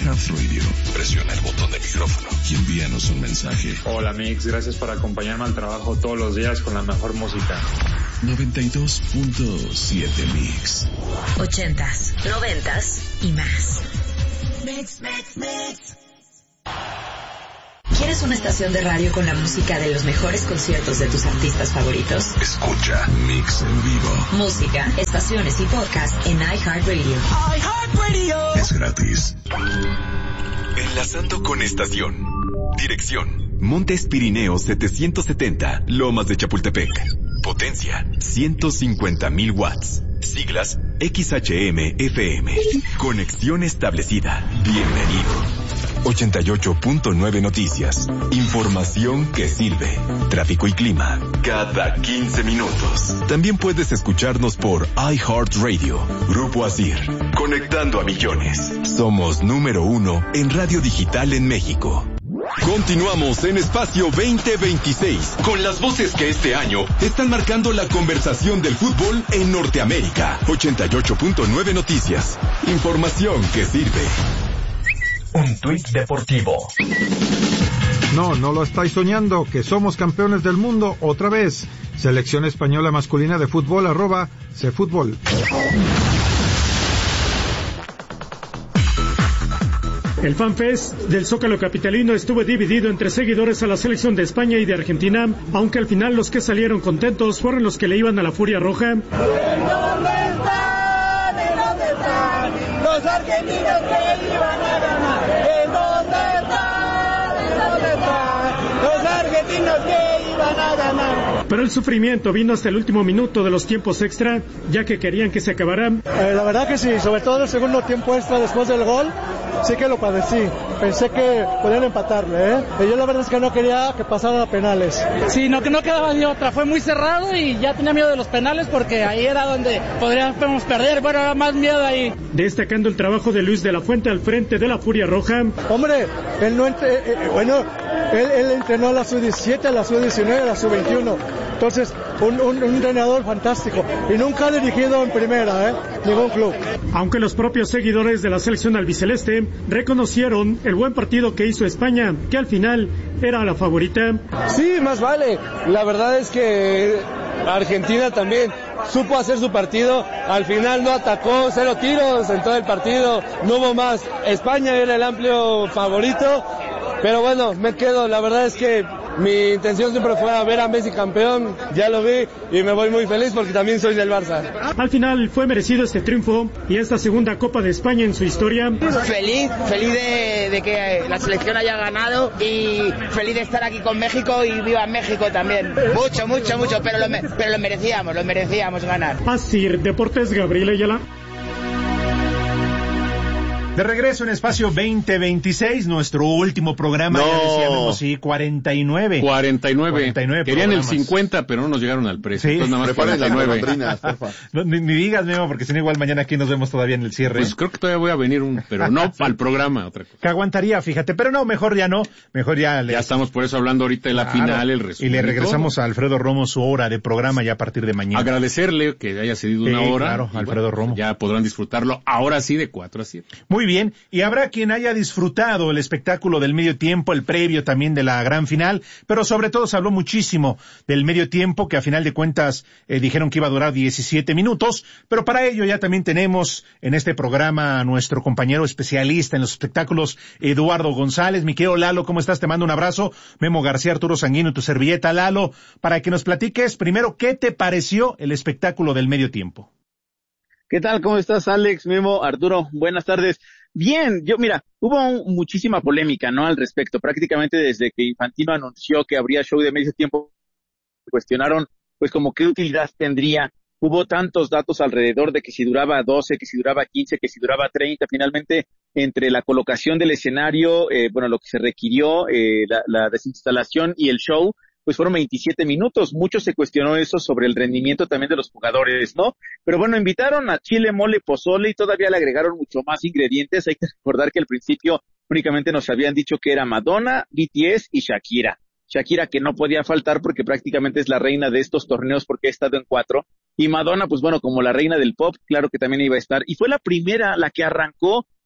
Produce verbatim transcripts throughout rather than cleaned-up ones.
iHeartRadio, presiona el botón de micrófono y envíanos un mensaje. Hola Mix, gracias por acompañarme al trabajo todos los días con la mejor música. noventa y dos punto siete Mix. Ochentas, noventas y más. Mix, mix, mix. ¿Quieres una estación de radio con la música de los mejores conciertos de tus artistas favoritos? Escucha Mix en vivo. Música, estaciones y podcast en iHeartRadio. iHeartRadio. Es gratis. Enlazando con estación. Dirección: Montes Pirineos setecientos setenta, Lomas de Chapultepec. Potencia: ciento cincuenta mil watts. Siglas: X H M F M. Conexión establecida. Bienvenido. ochenta y ocho punto nueve Noticias. Información que sirve. Tráfico y clima cada quince minutos. También puedes escucharnos por iHeartRadio. Grupo Asir. Conectando a millones. Somos número uno en radio digital en México. Continuamos en Espacio veinte veintiséis con las voces que este año están marcando la conversación del fútbol en Norteamérica. ochenta y ocho punto nueve Noticias. Información que sirve. Un tuit deportivo. No, no lo estáis soñando, que somos campeones del mundo otra vez. Selección española masculina de fútbol, arroba Cfútbol. El FanFest del Zócalo capitalino estuvo dividido entre seguidores a la selección de España y de Argentina, aunque al final los que salieron contentos fueron los que le iban a la Furia Roja. ¿En dónde están? ¿En dónde están? Los argentinos que iban a ganar. ¿En dónde están? ¿En dónde están? Los argentinos que iban a ganar. Pero el sufrimiento vino hasta el último minuto de los tiempos extra, ya que querían que se acabaran. Eh, la verdad que sí, sobre todo el segundo tiempo extra después del gol, sí que lo padecí. Pensé que podían empatarle, ¿eh? Y yo la verdad es que no quería que pasaran a penales. Sí, no, que no quedaba ni otra. Fue muy cerrado y ya tenía miedo de los penales porque ahí era donde podríamos perder. Bueno, era más miedo ahí. Destacando el trabajo de Luis de la Fuente al frente de la Furia Roja. Hombre, él no entre, eh, bueno, él, él entrenó a la sub diecisiete, a la sub diecinueve, a la sub veintiuno. Entonces, un, un, un entrenador fantástico. Y nunca ha dirigido en primera, ¿eh? Ningún club. Aunque los propios seguidores de la selección albiceleste reconocieron el buen partido que hizo España, que al final era la favorita. Sí, más vale. La verdad es que Argentina también supo hacer su partido. Al final no atacó, cero tiros en todo el partido. No hubo más. España era el amplio favorito. Pero bueno, me quedo. La verdad es que mi intención siempre fue ver a Messi campeón, ya lo vi y me voy muy feliz porque también soy del Barça. Al final fue merecido este triunfo y esta segunda Copa de España en su historia. Feliz, feliz de, de que la selección haya ganado y feliz de estar aquí con México y viva México también. Mucho, mucho, mucho, pero lo, pero lo merecíamos, lo merecíamos ganar. Así, Deportes, Gabriel Ayala. De regreso en Espacio veinte veintiséis, nuestro último programa, no. ya decíamos, sí, cuarenta y nueve. cuarenta y nueve. cuarenta y nueve Querían programas. el cincuenta, pero no nos llegaron al precio. Sí. Entonces nada más cuarenta y nueve. No, ni, ni digas, Memo, porque si no igual mañana aquí nos vemos todavía en el cierre. Pues creo que todavía voy a venir, un, pero no sí. al programa, otra cosa. Que aguantaría, fíjate, pero no, mejor ya no, mejor ya. Le... Ya estamos por eso hablando ahorita de la claro. final, el resumen. Y le regresamos a Alfredo Romo su hora de programa ya a partir de mañana. Agradecerle que haya cedido sí, una hora. Claro, Alfredo bueno, Romo. Ya podrán disfrutarlo ahora sí de cuatro a siete. Muy bien, y habrá quien haya disfrutado el espectáculo del medio tiempo, el previo también de la gran final, pero sobre todo se habló muchísimo del medio tiempo, que a final de cuentas eh, dijeron que iba a durar diecisiete minutos, pero para ello ya también tenemos en este programa a nuestro compañero especialista en los espectáculos, Eduardo González. Mi querido Lalo, ¿cómo estás? Te mando un abrazo. Memo García, Arturo Sanguino, tu servilleta, Lalo, para que nos platiques primero qué te pareció el espectáculo del medio tiempo. ¿Qué tal? ¿Cómo estás, Alex, Memo, Arturo? Buenas tardes. Bien, yo, mira, hubo un, muchísima polémica, ¿no?, al respecto. Prácticamente desde que Infantino anunció que habría show de medio tiempo, cuestionaron, pues, como qué utilidad tendría. Hubo tantos datos alrededor de que si duraba doce, que si duraba quince, que si duraba treinta. Finalmente, entre la colocación del escenario, eh, bueno, lo que se requirió, eh, la, la desinstalación y el show, pues fueron veintisiete minutos. Mucho se cuestionó eso sobre el rendimiento también de los jugadores, ¿no? Pero bueno, invitaron a chile, mole, pozole y todavía le agregaron mucho más ingredientes. Hay que recordar que al principio únicamente nos habían dicho que era Madonna, B T S y Shakira. Shakira que no podía faltar porque prácticamente es la reina de estos torneos porque ha estado en cuatro. Y Madonna, pues bueno, como la reina del pop, claro que también iba a estar. Y fue la primera, la que arrancó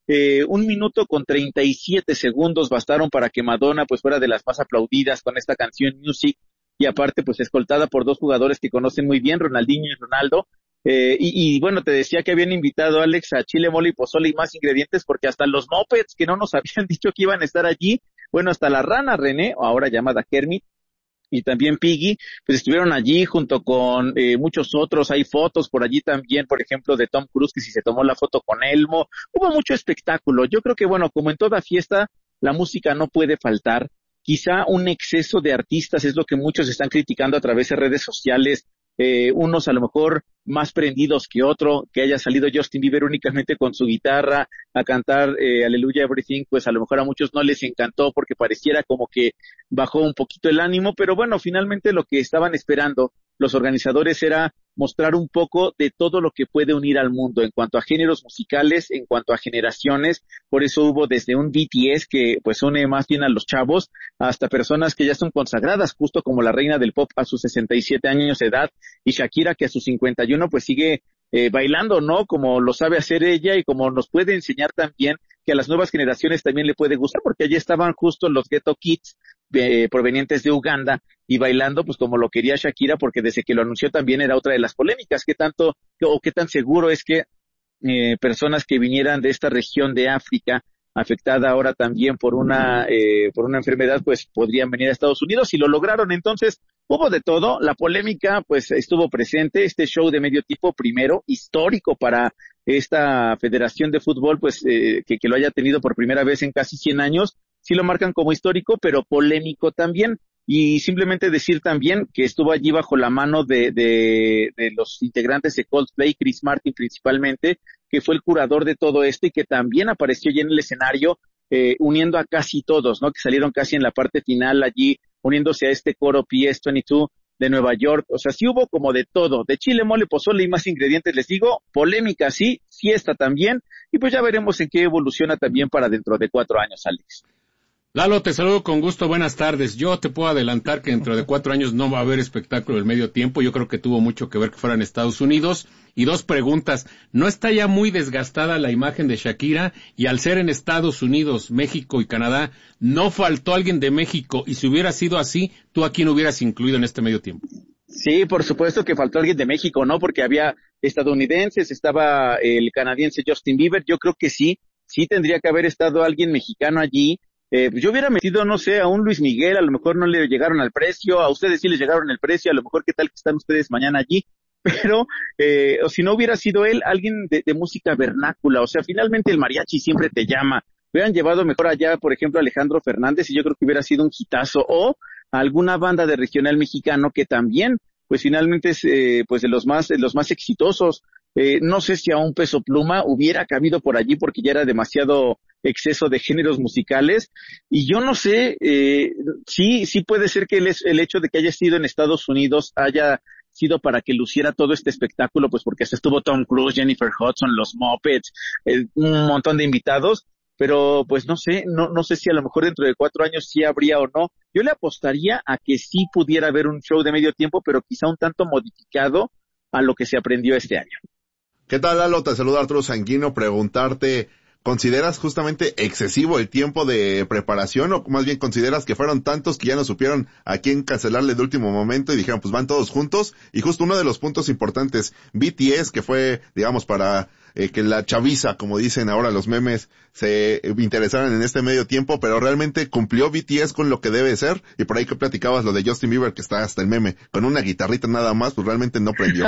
Eh, un minuto con treinta y siete segundos bastaron para que Madonna pues fuera de las más aplaudidas con esta canción Music, y aparte pues escoltada por dos jugadores que conocen muy bien, Ronaldinho y Ronaldo. Eh, y, y bueno, te decía que habían invitado, Alex, a chile, mole y pozole y más ingredientes, porque hasta los mopeds que no nos habían dicho que iban a estar allí, bueno, hasta la rana René, ahora llamada Kermit, y también Piggy, pues estuvieron allí junto con eh, muchos otros. Hay fotos por allí también, por ejemplo, de Tom Cruise, que si se tomó la foto con Elmo. Hubo mucho espectáculo. Yo creo que, bueno, como en toda fiesta, la música no puede faltar. Quizá un exceso de artistas es lo que muchos están criticando a través de redes sociales. Eh, unos a lo mejor más prendidos que otro, que haya salido Justin Bieber únicamente con su guitarra a cantar eh, Hallelujah Everything, pues a lo mejor a muchos no les encantó porque pareciera como que bajó un poquito el ánimo, pero bueno, finalmente lo que estaban esperando los organizadores era mostrar un poco de todo lo que puede unir al mundo en cuanto a géneros musicales, en cuanto a generaciones. Por eso hubo desde un B T S que pues une más bien a los chavos, hasta personas que ya son consagradas, justo como la reina del pop a sus sesenta y siete años de edad, y Shakira, que a sus cincuenta y uno pues sigue eh, bailando, ¿no? Como lo sabe hacer ella y como nos puede enseñar también que a las nuevas generaciones también le puede gustar, porque allí estaban justo los Ghetto Kids eh, provenientes de Uganda y bailando pues como lo quería Shakira, porque desde que lo anunció también era otra de las polémicas, qué tanto o qué tan seguro es que eh, personas que vinieran de esta región de África afectada ahora también por una eh, por una enfermedad, pues podrían venir a Estados Unidos, y lo lograron. Entonces hubo de todo. La polémica pues estuvo presente. Este show de medio tipo, primero, histórico para esta Federación de Fútbol, pues eh, que, que lo haya tenido por primera vez en casi cien años, sí lo marcan como histórico, pero polémico también. Y simplemente decir también que estuvo allí bajo la mano de, de, de los integrantes de Coldplay, Chris Martin principalmente, que fue el curador de todo esto y que también apareció allí en el escenario, eh, uniendo a casi todos, ¿no? Que salieron casi en la parte final allí, uniéndose a este coro P S veintidós de Nueva York. O sea, sí hubo como de todo, de chile, mole, pozole y más ingredientes, les digo, polémica sí, fiesta también, y pues ya veremos en qué evoluciona también para dentro de cuatro años, Alex. Lalo, te saludo con gusto, buenas tardes. Yo te puedo adelantar que dentro de cuatro años no va a haber espectáculo del medio tiempo. Yo creo que tuvo mucho que ver que fuera en Estados Unidos. Y dos preguntas, ¿no está ya muy desgastada la imagen de Shakira? Y al ser en Estados Unidos, México y Canadá, ¿no faltó alguien de México? Y si hubiera sido así, ¿tú a quién hubieras incluido en este medio tiempo? Sí, por supuesto que faltó alguien de México, ¿no? Porque había estadounidenses, estaba el canadiense Justin Bieber. Yo creo que sí, sí tendría que haber estado alguien mexicano allí. Eh, yo hubiera metido, no sé, a un Luis Miguel, a lo mejor no le llegaron al precio, a ustedes sí les llegaron el precio, a lo mejor qué tal que están ustedes mañana allí, pero eh, o si no hubiera sido él, alguien de, de música vernácula. O sea, finalmente el mariachi siempre te llama. Hubieran llevado mejor allá, por ejemplo, a Alejandro Fernández, y yo creo que hubiera sido un hitazo, o a alguna banda de regional mexicano que también, pues finalmente es eh, pues de los más de los más exitosos. Eh, no sé si a un Peso Pluma hubiera cabido por allí porque ya era demasiado exceso de géneros musicales, y yo no sé, eh, sí, sí puede ser que el, el hecho de que haya sido en Estados Unidos haya sido para que luciera todo este espectáculo, pues porque hasta estuvo Tom Cruise, Jennifer Hudson, los Muppets, eh, un montón de invitados, pero pues no sé, no, no sé si a lo mejor dentro de cuatro años sí habría o no. Yo le apostaría a que sí pudiera haber un show de medio tiempo, pero quizá un tanto modificado a lo que se aprendió este año. ¿Qué tal, Lalo? Te saluda Arturo Sanguino. Preguntarte, ¿consideras justamente excesivo el tiempo de preparación, o más bien consideras que fueron tantos que ya no supieron a quién cancelarle de último momento y dijeron, pues van todos juntos? Y justo uno de los puntos importantes, B T S, que fue, digamos, para eh, que la chaviza, como dicen ahora los memes, se interesaran en este medio tiempo, pero realmente cumplió B T S con lo que debe ser. Y por ahí que platicabas lo de Justin Bieber, que está hasta el meme, con una guitarrita nada más, pues realmente no prendió.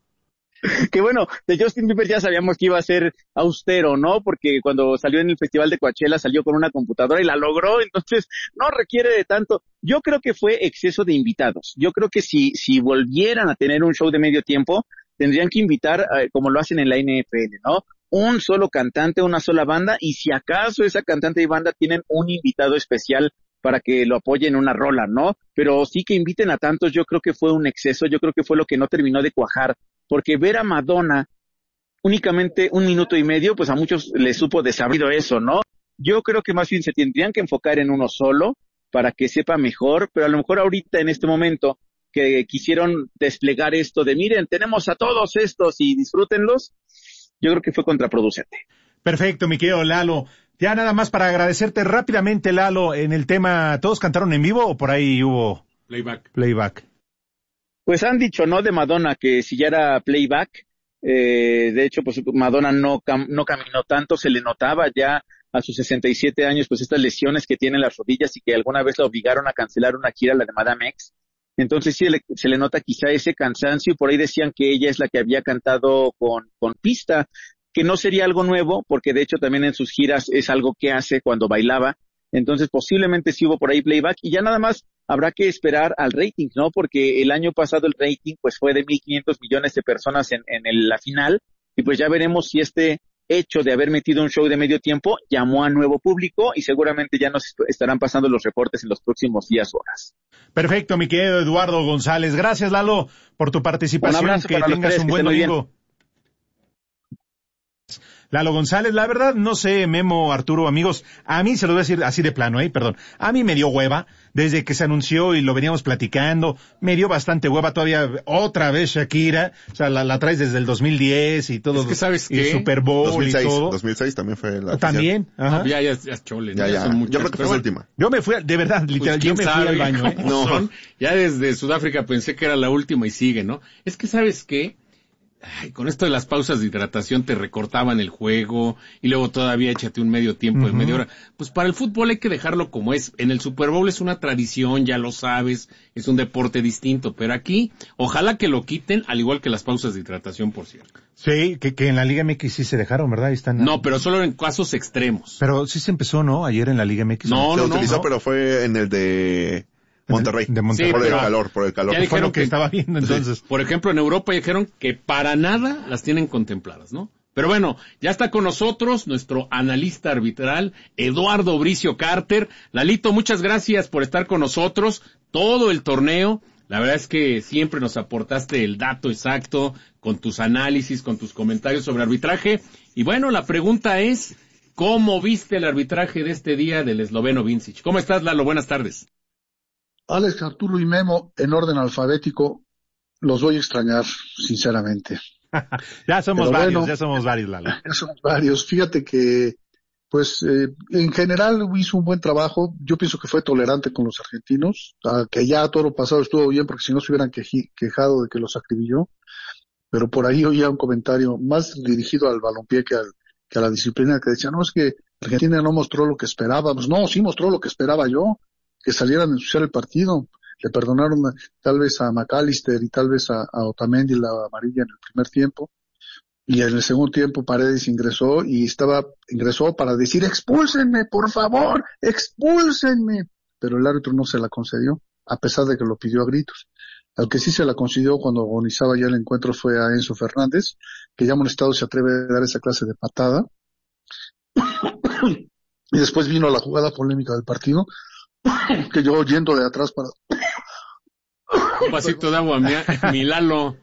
Que bueno, de Justin Bieber ya sabíamos que iba a ser austero, ¿no? Porque cuando salió en el Festival de Coachella salió con una computadora y la logró, entonces no requiere de tanto. Yo creo que fue exceso de invitados. Yo creo que si si volvieran a tener un show de medio tiempo, tendrían que invitar, eh, como lo hacen en la N F L, ¿no? Un solo cantante, una sola banda, y si acaso esa cantante y banda tienen un invitado especial para que lo apoyen en una rola, ¿no? Pero sí que inviten a tantos, yo creo que fue un exceso, yo creo que fue lo que no terminó de cuajar, porque ver a Madonna únicamente un minuto y medio, pues a muchos les supo desabrido eso, ¿no? Yo creo que más bien se tendrían que enfocar en uno solo para que sepa mejor, pero a lo mejor ahorita en este momento que quisieron desplegar esto de miren, tenemos a todos estos y disfrútenlos, yo creo que fue contraproducente. Perfecto, mi querido Lalo. Ya nada más para agradecerte rápidamente, Lalo, en el tema, ¿todos cantaron en vivo o por ahí hubo playback? Playback. Pues han dicho, ¿no? De Madonna, que si ya era playback, eh, de hecho, pues Madonna no, cam- no caminó tanto, se le notaba ya a sus sesenta y siete años, pues estas lesiones que tiene en las rodillas y que alguna vez la obligaron a cancelar una gira, la de Madame X. Entonces sí le, se le nota quizá ese cansancio y por ahí decían que ella es la que había cantado con, con pista, que no sería algo nuevo, porque de hecho también en sus giras es algo que hace cuando bailaba. Entonces posiblemente sí hubo por ahí playback y ya nada más habrá que esperar al rating, ¿no? Porque el año pasado el rating pues fue de mil quinientos millones de personas en, en el, la final y pues ya veremos si este hecho de haber metido un show de medio tiempo llamó a nuevo público y seguramente ya nos estarán pasando los reportes en los próximos días o horas. Perfecto, mi querido Eduardo González. Gracias, Lalo, por tu participación. Un abrazo que para los tengas tres, un que buen estén muy domingo. Lalo González, la verdad, no sé, Memo, Arturo, amigos, a mí se lo voy a decir así de plano, eh, perdón, a mí me dio hueva, desde que se anunció y lo veníamos platicando, me dio bastante hueva todavía, otra vez Shakira, o sea, la, la traes desde el dos mil diez y todo, es que sabes y qué, Super Bowl dos mil seis, y todo. dos mil seis también fue la También, ajá. No, ya, ya, ya, chole, ya, ya, ya. son muchas, Yo creo que fue la última. Yo me fui, de verdad, literal, pues, yo me sabe, fui al baño, eh. No. Son, ya desde Sudáfrica pensé que era la última y sigue, ¿no? Es que, ¿sabes qué? Ay, con esto de las pausas de hidratación te recortaban el juego y luego todavía échate un medio tiempo uh-huh. de media hora. Pues para el fútbol hay que dejarlo como es. En el Super Bowl es una tradición, ya lo sabes, es un deporte distinto, pero aquí ojalá que lo quiten, al igual que las pausas de hidratación, por cierto. Sí, que, que en la Liga M X sí se dejaron, ¿verdad? Ahí están. No, pero solo en casos extremos. Pero sí se empezó, ¿no? Ayer en la Liga M X. No, se no, utilizó, no. pero fue en el de Monterrey. De Monterrey. Sí, por pero, el calor, por el calor. Ya dijeron que, que estaba viendo entonces. Por ejemplo, en Europa dijeron que para nada las tienen contempladas, ¿no? Pero bueno, ya está con nosotros nuestro analista arbitral, Eduardo Bricio Carter. Lalito, muchas gracias por estar con nosotros todo el torneo. La verdad es que siempre nos aportaste el dato exacto con tus análisis, con tus comentarios sobre arbitraje. Y bueno, la pregunta es, ¿cómo viste el arbitraje de este día del esloveno Vincic? ¿Cómo estás, Lalo? Buenas tardes. Alex, Arturo y Memo, en orden alfabético, los voy a extrañar, sinceramente. ya somos Pero varios, bueno, ya somos varios, Lalo. Ya somos varios. Fíjate que, pues, eh, en general hizo un buen trabajo. Yo pienso que fue tolerante con los argentinos, que ya todo lo pasado estuvo bien, porque si no se hubieran queji- quejado de que los acribilló. Pero por ahí oía un comentario más dirigido al balompié que, al, que a la disciplina, que decía, no, es que Argentina no mostró lo que esperábamos. No, sí mostró lo que esperaba yo, que salieran a ensuciar el partido. Le perdonaron tal vez a McAllister y tal vez a, a Otamendi la amarilla en el primer tiempo. Y en el segundo tiempo Paredes ingresó y estaba, ingresó para decir, expúlsenme, por favor, expúlsenme. Pero el árbitro no se la concedió, a pesar de que lo pidió a gritos. Al que sí se la concedió cuando agonizaba ya el encuentro fue a Enzo Fernández, que ya molestado se atreve a dar esa clase de patada. Y después vino la jugada polémica del partido, que yo yendo de atrás para... Un vasito de agua, mi, mi Lalo.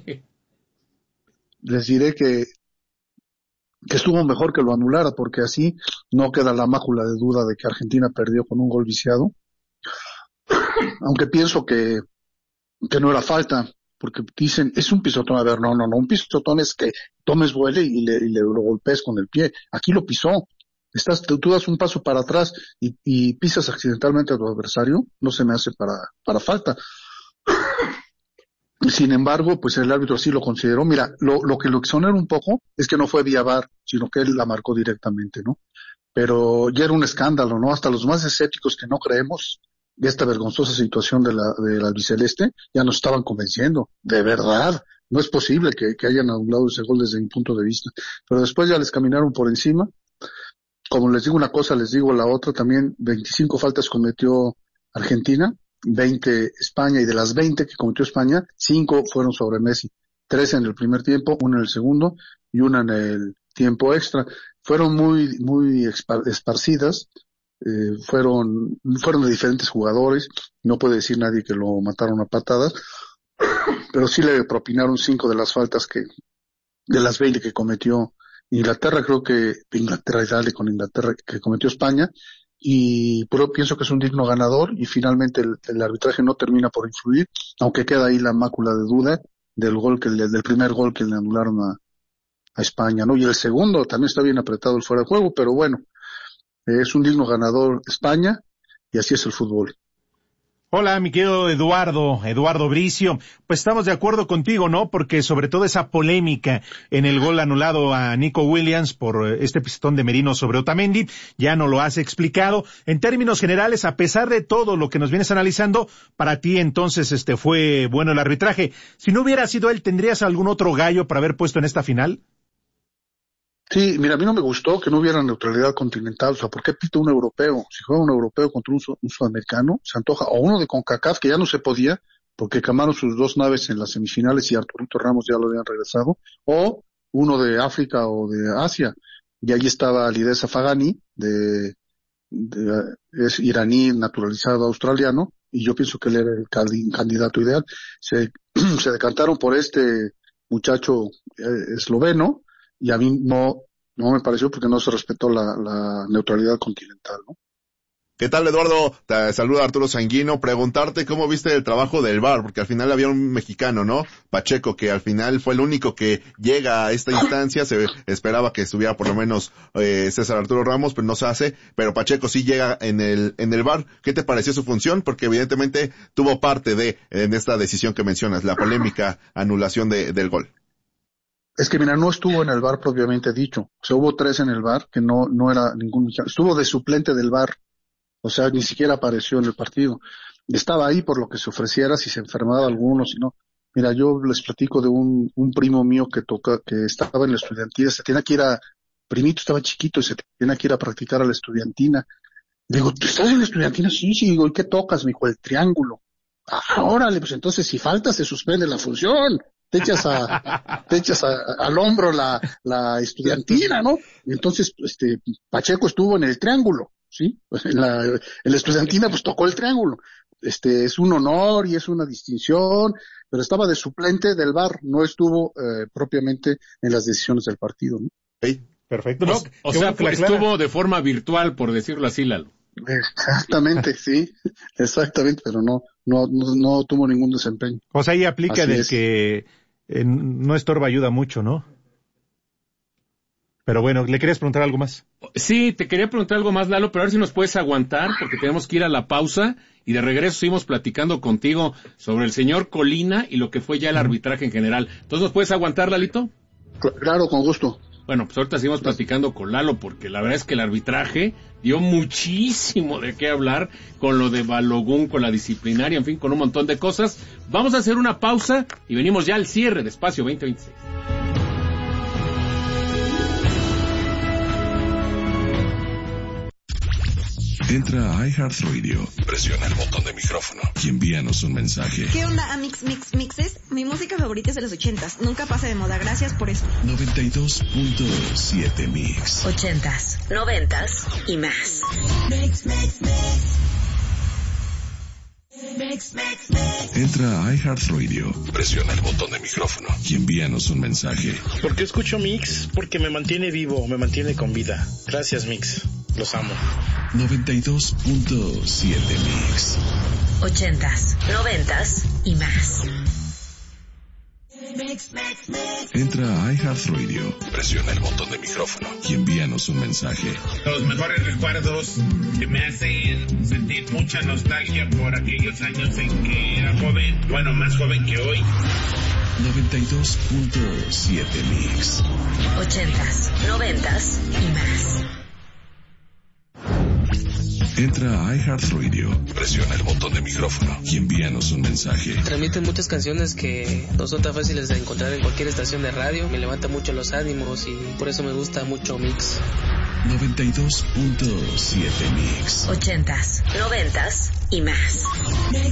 Les diré que, que estuvo mejor que lo anulara, porque así no queda la mácula de duda de que Argentina perdió con un gol viciado. Aunque pienso que, que no era falta, porque dicen, es un pisotón. A ver, no, no, no, un pisotón es que tomes vuelo y le, y le lo golpees con el pie. Aquí lo pisó. Estás, tú, tú das un paso para atrás y, y pisas accidentalmente a tu adversario, no se me hace para, para falta. Sin embargo, pues el árbitro sí lo consideró. Mira, lo, lo que lo exonera un poco es que no fue vía V A R, sino que él la marcó directamente, ¿no? Pero ya era un escándalo, ¿no? Hasta los más escépticos que no creemos de esta vergonzosa situación de la, de la albiceleste ya nos estaban convenciendo. De verdad, no es posible que, que hayan anulado ese gol desde mi punto de vista. Pero después ya les caminaron por encima. Como les digo una cosa, les digo la otra. También veinticinco faltas cometió Argentina, veinte España, y de las veinte que cometió España, cinco fueron sobre Messi. Tres en el primer tiempo, una en el segundo y una en el tiempo extra. Fueron muy, muy esparcidas, eh, fueron, fueron de diferentes jugadores. No puede decir nadie que lo mataron a patadas, pero sí le propinaron cinco de las faltas que, de las veinte que cometió Inglaterra. Creo que Inglaterra y dale con Inglaterra que cometió España. Y pero pienso que es un digno ganador, y finalmente el, el arbitraje no termina por influir, aunque queda ahí la mácula de duda del gol que le, del primer gol que le anularon a, a España, ¿no? Y el segundo también está bien apretado el fuera de juego, pero bueno, es un digno ganador España y así es el fútbol. Hola, mi querido Eduardo, Eduardo Bricio. Pues estamos de acuerdo contigo, ¿no? Porque sobre todo esa polémica en el gol anulado a Nico Williams por este pistón de Merino sobre Otamendi, ya no lo has explicado. En términos generales, a pesar de todo lo que nos vienes analizando, para ti entonces este fue bueno el arbitraje. Si no hubiera sido él, ¿tendrías algún otro gallo para haber puesto en esta final? Sí, mira, a mí no me gustó que no hubiera neutralidad continental, o sea, ¿por qué pita un europeo? Si juega un europeo contra un, un sudamericano, se antoja, o uno de CONCACAF, que ya no se podía, porque quemaron sus dos naves en las semifinales y Arturito Ramos ya lo habían regresado, o uno de África o de Asia, y ahí estaba Lidesa Fagani, de, de, es iraní naturalizado australiano, y yo pienso que él era el candidato ideal. Se, se decantaron por este muchacho eh, esloveno, y a mí no, no me pareció porque no se respetó la, la neutralidad continental, ¿no? ¿Qué tal, Eduardo? Te saluda Arturo Sanguino. Preguntarte cómo viste el trabajo del V A R, porque al final había un mexicano, ¿no? Pacheco, que al final fue el único que llega a esta instancia. Se esperaba que estuviera por lo menos eh, César Arturo Ramos, pero no se hace. Pero Pacheco sí llega en el en el V A R. ¿Qué te pareció su función? Porque evidentemente tuvo parte de en esta decisión que mencionas, la polémica anulación de, del gol. Es que mira, no estuvo en el V A R propiamente dicho. O sea, hubo tres en el V A R que no, no era ningún mexicano. Estuvo de suplente del V A R. O sea, ni siquiera apareció en el partido. Estaba ahí por lo que se ofreciera, si se enfermaba alguno, si no. Mira, yo les platico de un, un primo mío que toca, que estaba en la estudiantina, se tenía que ir a, primito estaba chiquito y se tenía que ir a practicar a la estudiantina. Digo, ¿tú estás en la estudiantina? Sí, sí, digo, ¿y qué tocas? Me dijo, el triángulo. Ah, órale, pues entonces si falta se suspende la función. Te echas a, te echas a, al hombro la, la estudiantina, ¿no? Y entonces, este, Pacheco estuvo en el triángulo, ¿sí? En la, en la estudiantina, pues tocó el triángulo. Este, es un honor y es una distinción, pero estaba de suplente del V A R, no estuvo, eh, propiamente en las decisiones del partido, ¿no? Sí, perfecto. ¿No? O, o sea, pues estuvo de forma virtual, por decirlo así, Lalo. Exactamente, sí, exactamente, pero no, no, no, no tuvo ningún desempeño. O sea, ahí aplica Así de es. que eh, no estorba, ayuda mucho, ¿no? Pero bueno, ¿le querías preguntar algo más? Sí, te quería preguntar algo más, Lalo, pero a ver si nos puedes aguantar, porque tenemos que ir a la pausa, y de regreso seguimos platicando contigo sobre el señor Colina y lo que fue ya el arbitraje en general. Entonces, ¿nos puedes aguantar, Lalito? Claro, con gusto. Bueno, pues ahorita seguimos platicando con Lalo, porque la verdad es que el arbitraje dio muchísimo de qué hablar, con lo de Balogun, con la disciplinaria, en fin, con un montón de cosas. Vamos a hacer una pausa y venimos ya al cierre de Espacio veinte veintiséis. Entra a iHeartRadio, presiona el botón de micrófono y envíanos un mensaje. ¿Qué onda, Amix Mix Mixes? Mi música favorita es de los ochentas. Nunca pasa de moda. Gracias por eso. noventa y dos punto siete Mix. Ochentas, noventas y más. Mix, mix, mix. Mix, mix, mix. Entra a iHeartRadio, presiona el botón de micrófono y envíanos un mensaje. ¿Por qué escucho Mix? Porque me mantiene vivo, me mantiene con vida. Gracias, Mix. Los amo. noventa y dos punto siete Mix. Ochentas, noventas y más. Mix, mix, mix. Entra a iHeartRadio, presiona el botón de micrófono y envíanos un mensaje. Los mejores recuerdos que me hacen sentir mucha nostalgia por aquellos años en que era joven, bueno, más joven que hoy. noventa y dos punto siete Mix. Ochentas, noventas y más. Entra a iHeartRadio, presiona el botón de micrófono y envíanos un mensaje. Transmiten muchas canciones que no son tan fáciles de encontrar en cualquier estación de radio. Me levanta mucho los ánimos y por eso me gusta mucho Mix. noventa y dos punto siete Mix. Ochentas, noventas y más.